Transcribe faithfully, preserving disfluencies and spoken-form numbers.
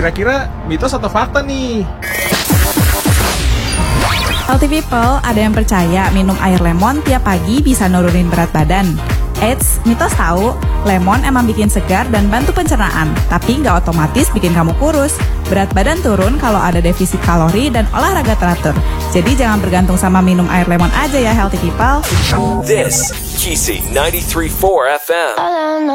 Kira-kira mitos atau fakta nih? Healthy people, ada yang percaya minum air lemon tiap pagi bisa nurunin berat badan. Eits, mitos tahu, lemon emang bikin segar dan bantu pencernaan, tapi nggak otomatis bikin kamu kurus. Berat badan turun kalau ada defisit kalori dan olahraga teratur. Jadi jangan bergantung sama minum air lemon aja ya, healthy people. This, Kisi ninety-three point four F M.